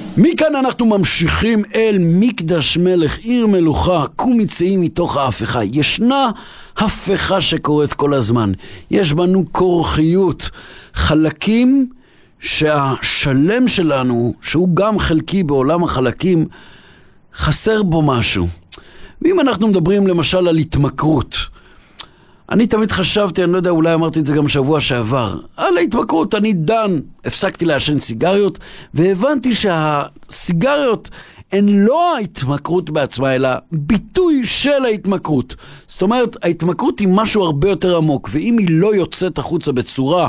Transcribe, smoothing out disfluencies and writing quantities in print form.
מכאן אנחנו ממשיכים אל מקדש מלך, עיר מלוכה, קום יצאי מתוך ההפכה. ישנה הפכה שקורית כל הזמן. יש בנו כורחיות, חלקים שהשלם שלנו, שהוא גם חלקי בעולם החלקים, חסר בו משהו. ואם אנחנו מדברים למשל על התמכרות, אני תמיד חשבתי, אני לא יודע, אולי אמרתי את זה גם שבוע שעבר, על ההתמכרות. אני הפסקתי לעשן סיגריות, והבנתי שהסיגריות הן לא ההתמכרות בעצמה, אלא ביטוי של ההתמכרות. זאת אומרת, ההתמכרות היא משהו הרבה יותר עמוק, ואם היא לא יוצאת החוצה בצורה